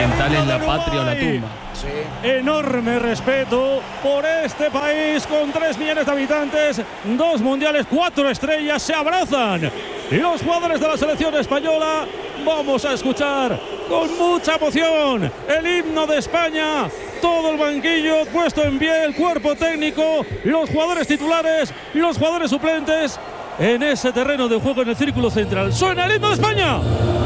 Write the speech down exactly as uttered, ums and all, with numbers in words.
Orientales, la patria o la tumba. Sí. Enorme respeto por este país con tres millones de habitantes, dos mundiales, cuatro estrellas, se abrazan. Y los jugadores de la selección española, vamos a escuchar con mucha emoción el himno de España. Todo el banquillo puesto en pie, el cuerpo técnico, los jugadores titulares, los jugadores suplentes en ese terreno de juego en el círculo central. ¡Suena el himno de España!